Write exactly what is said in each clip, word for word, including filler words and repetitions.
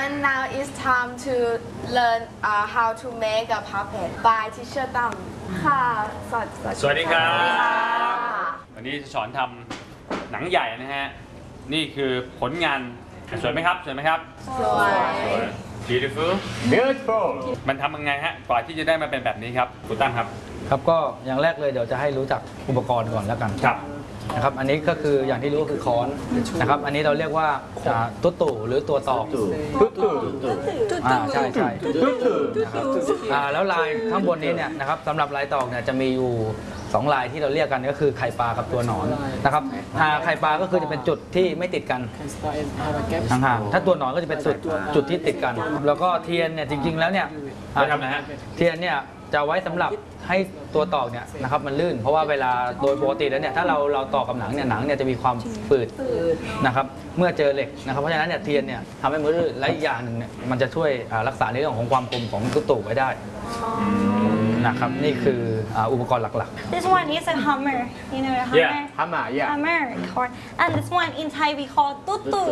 and now it's time to learn uh, how to make a puppet by teacher ตั้มค่ะสวัสดีสวัสดีครับวันนี้จะสอนทำหนังใหญ่นะฮะนี่คือผลงานสวยไหมครับสวยไหมครับสวย beautiful beautiful มันทำยังไงฮะกว่าที่จะได้มาเป็นแบบนี้ครับคุณตั้มครับครับก็อย่างแรกเลยเดี๋ยวจะให้รู้จักอุปกรณ์ก่อนแล้วกันครับนะครับอันนี้ก็คืออย่างที่รู้คือค้อนนะครับอันนี้เราเรียกว่าตุ๊ตู่หรือตัวตอกตุ๊ตู่อ่าใช่ใช่นะครับอ่าแล้วลายข้างบนนี้เนี่ยนะครับสำหรับลายตอกเนี่ยจะมีอยู่สองลายที่เราเรียกกันก็คือไข่ปลากับตัวหนอนนะครับไข่ปลาก็คือจะเป็นจุดที่ไม่ติดกันห่างๆถ้าตัวหนอนก็จะเป็นจุดจุดที่ติดกันแล้วก็เทียนเนี่ยจริงๆแล้วเนี่ยทำอะไรฮะเทียนเนี่ยจะไว้สำหรับให้ตัวตอกเนี่ยนะครับมันลื่นเพราะว่าเวลาโดยปกติแล้วเนี่ยถ้าเราเราตอกกับหนังเนี่ยหนังเนี่ยจะมีความฝืดนะครับเมื่อเจอเหล็กนะครับเพราะฉะนั้นเนี่ยเทียนเนี่ยทำให้มือลื่นและอีกอย่างหนึ่งเนี่ยมันจะช่วยรักษาในเรื่องของความคมของตุ๊ตู่ไว้ได้นะครับนี่คืออุปกรณ์หลักๆ This one is a hammer you know the hammer yeah hammer yeah hammer and this one in Thai we call tuttu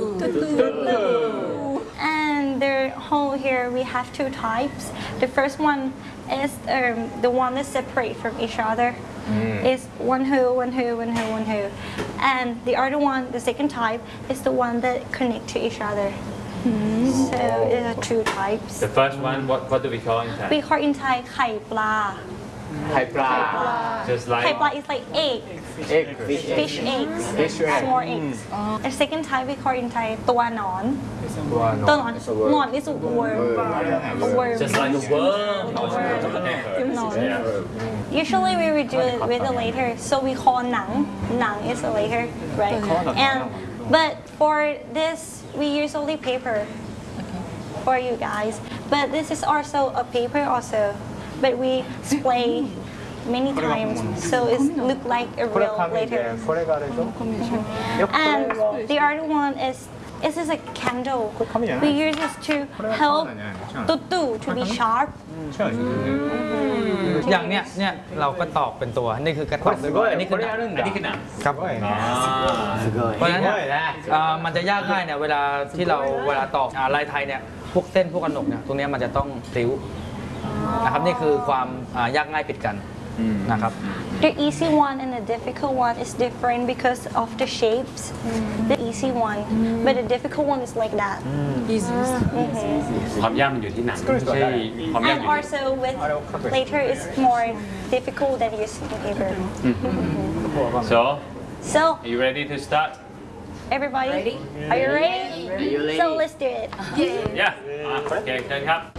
and the hole here we have two types the first one is um, the one that separate from each other mm. is one hole one hole one hole one hole and the other one the second type is the one that connect to each other Mm. So there are two types. The first one, what what do we call in Thai? We call in Thai ไข่ปลาไข่ปลา Just like ไข่ปลา is like egg. Egg. Fish, fish eggs. Fish small eggs. Mm. The second type we call in Thai ตัวหนอนตัวหนอนหนอน is a worm. A worm. Just like a worm. Usually we would do it with a later, so we call หนังหนัง is a later, right? And but for this we use only paper for you guys. But this is also a paper also, but we spray many times, so it look like a real later. And the other one is this is a candle. We use this to help tuttu to be sharp. อย่างเนี้ยเนี่ยเราก็ตอกเป็นตัวนี่คือกระตอกอันนี้คือหนังอันนี้คือหนังครับเพราะฉะนั้นมันจะยากง่ายเนี่ยเวลาที่เราเวลาตอกลายไทยเนี่ยพวกเส้นพวกกระหนกเนี่ยตรงนี้มันจะต้องพลิ้วนะครับนี่คือความยากง่ายผิดกันนะครับ The easy one and the difficult one is different because of the shapes. The easy one, but the difficult one is like that. Easy. ความยากมันอยู่ที่หนังไม่ใช่ความยาก And also with later is more difficult than using paper. So, so are you ready to start? Everybody, ready? Are you ready? Are you ready? So let's do it. Yeah. โอเคเชิญครับ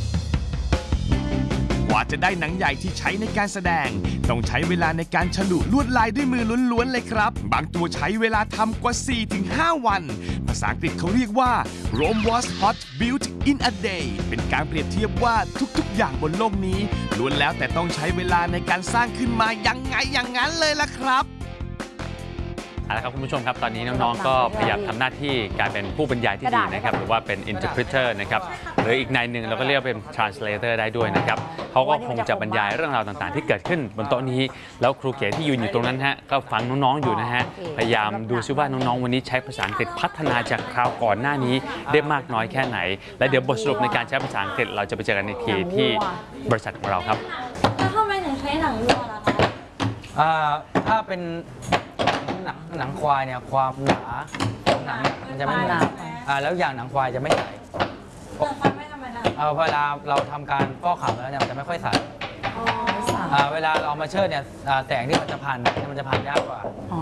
กว่าจะได้หนังใหญ่ที่ใช้ในการแสดงต้องใช้เวลาในการฉลุลวดลายด้วยมือล้วนๆเลยครับบางตัวใช้เวลาทำกว่า สี่ถึงห้า วันภาษาอังกฤษเขาเรียกว่า Rome was hot built in a day เป็นการเปรียบเทียบว่าทุกๆอย่างบนโลกนี้ล้วนแล้วแต่ต้องใช้เวลาในการสร้างขึ้นมายังไงอย่างนั้นเลยล่ะครับเอาละครับคุณผู้ชมครับตอนนี้น้องๆก็พยายามทำหน้าที่การเป็นผู้บรรยายที่ดีนะครับหรือว่าเป็น interpreter นะครับหรืออีกในหนึ่งเราก็เรียกเป็น translator ได้ด้วยนะครับเขาก็คงจะบรรยายเรื่องราวต่างๆที่เกิดขึ้นบนโต๊ะนี้แล้วครูเก๋ที่ยืนอยู่ตรงนั้นฮะก็ฟังน้องๆอยู่นะฮะพยายามดูซิว่าน้องๆวันนี้ใช้ภาษาอังกฤษพัฒนาจากคราวก่อนหน้านี้ได้มากน้อยแค่ไหนและเดี๋ยวบทสรุปในการใช้ภาษาอังกฤษเราจะไปเจอกันในทีที่บริษัทของเราครับแล้วทำไมถึงใช้หนังวัวล่ะคะถ้าเป็นหนังหนังควายเนี่ยความหนาของหนังมันจะไม่หนาแล้วอย่างหนังควายจะไม่ใสหนังควายไม่ธรรมดาเวลาเราทำการฟอกขาวแล้วเนี่ยมันจะไม่ค่อยใสเวลาเรามาเชิดเนี่ยแสงที่มันจะผ่านมันจะผ่านยากกว่า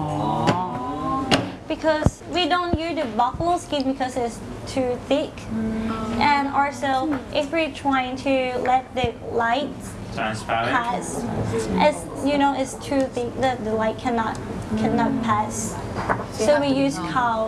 Because we don't use the buffalo skin because it's too thick, and also if we're trying to let the light pass, as you know, it's too thick that the light cannot cannot pass. So we use cow